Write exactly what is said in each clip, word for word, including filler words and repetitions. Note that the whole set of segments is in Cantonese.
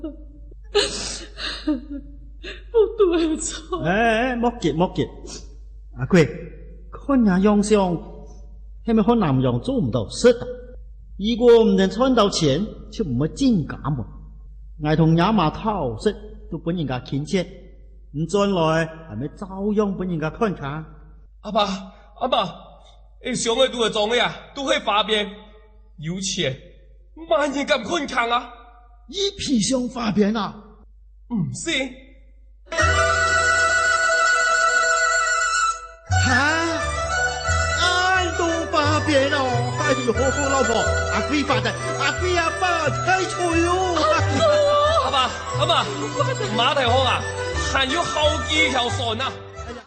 不对错。 哎，莫急莫急，阿贵，看伢样相，係咪看南洋做唔到事的？如果唔能賺到錢，就唔會進家門。我同伢媽討食，都本人家傾切，唔轉來係咪照樣本人家看看？ 阿爸阿爸，誒上嘅都係裝嘅啊，都可以發變，有錢，萬人咁看看啊！ 一皮箱發變啊！ 唔是。 哈！俺都发变了！哎呦，老婆，阿贵发的，阿贵阿爸太脆哦！ 阿爸阿爸，馬蹄殼啊，還有好幾條船啊！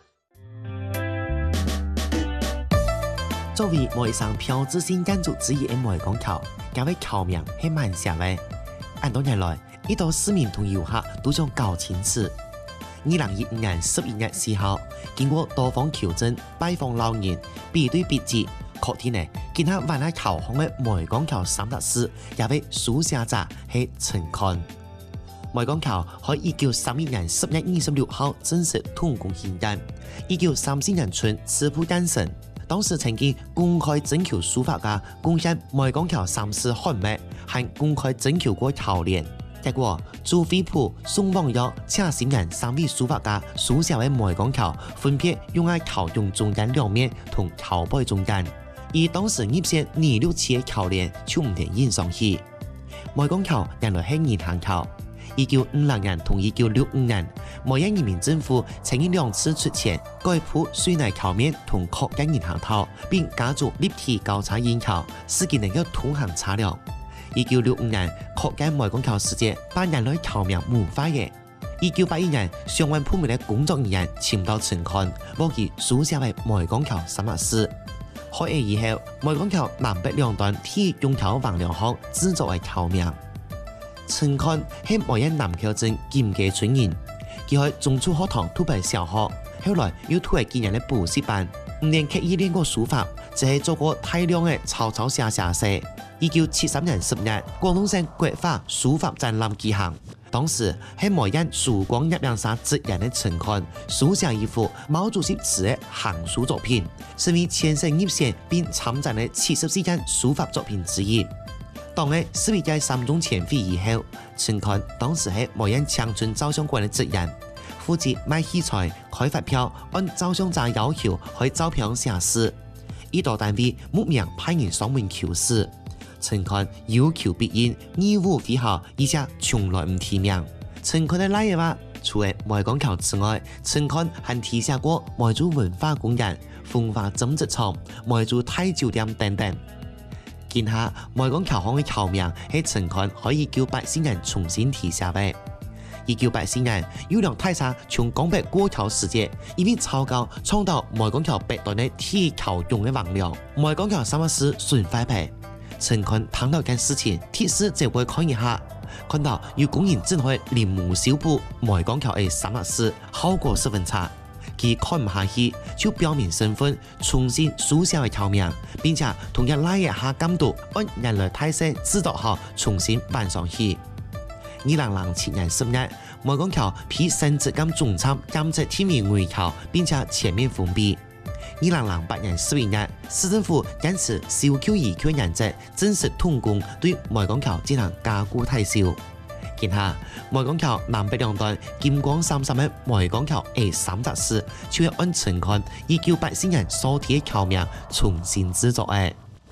作為外省標誌性建築之一嘅梅江橋，這位橋名係蠻響嘅。按多年來，呢度市民同遊客都想搞清楚。二零一五年十一月四號，經過多方求證、拜訪老人、比對筆記，確定呢，見下灣喺橋巷嘅梅江橋三特使，也被書寫者係陳寬。梅江橋喺一九三一年十月二十六號正式動工興建，一九三四年春初步誕生。當時曾經公開徵求書法家貢獻梅江橋三次漢墨，還公開徵求過橋聯。結果，朱飛普、宋王耀、謝先人三位書法家書寫嘅梅江橋，分別用喺橋中中間兩面同橋背中間。而當時葉縣二六七嘅橋聯就唔能印上去。梅江橋原來係銀行橋。一九五六年同一九六五年，梅縣人民政府曾經兩次出錢改鋪水泥橋面同擴建銀行頭，並加築立體交叉引橋，使其能夠通行車輛。一九六五年擴建梅江橋時節，把人類橋名模化嘅。一九八一年，相關部門嘅工作人員簽到陳寬，幫其書寫為梅江橋三特使。開業以後，梅江橋南北兩端鐵用橋橫梁巷製作為橋名。陳寬係梅縣南橋鎮金家村人，佢喺中初學堂讀畢小學，後來又讀喺建人嘅補習班，五年刻意練過書法，就係做過大量嘅抄抄寫寫詩。一九七三年十月，廣東省國畫書法展覽舉行。當時喺梅縣曙光入洋社職人嘅陳寬書寫一幅毛主席詞嘅行書作品，成為全省入選並參展嘅七十四件書法作品之一。當喺十二屆三中全會以後，陳寬當時係梅縣長春照相館嘅職員，負責賣器材、開發票，按照相者要求去照片寫詩。呢度單位慕名派人上門求詩。陳寬有求必應，義務非豪，而且從來唔提名。陳寬嘅賴嘅話，除咗梅江橋之外，陳寬還提寫過梅州文化公園、風華針織廠、梅州太酒店等等。見下梅江橋巷嘅橋名係陳寬可以叫百姓人重新提寫嘅。一九八四年，有輛大車從江北過橋時節，因為超高撞到梅江橋北端嘅鐵橋用嘅橫梁，梅江橋三特使損壞皮。陳寬聽到件事情，鐵使就過去看一下，看到有工人正喺臨摹修補梅江橋嘅三特使，效果十分差。佢看唔下去，就表明身份，重新書寫為橋名，並且同日拉一下監督，按人類態勢指導後重新搬上去。二零零七年十月，梅江橋被省質監總廠監測天為危橋，並且全面封閉。二零零八年十一月，市政府堅持小橋二橋原則，正式動工對梅江橋進行加固汰修。見下梅江橋南北兩端金光閃閃嘅梅江橋 A 三特使，就係按陳寬一九八四年所提嘅橋名重新製作嘅。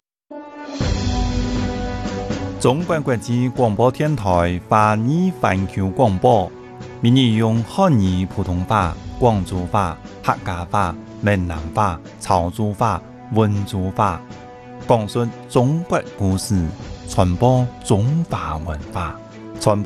中國國際廣播電台華語環球廣播，闽語用漢語、普通話、廣州話、客家話、閩南話、潮州話、溫州話，講述中國故事，傳播中華文化，傳播。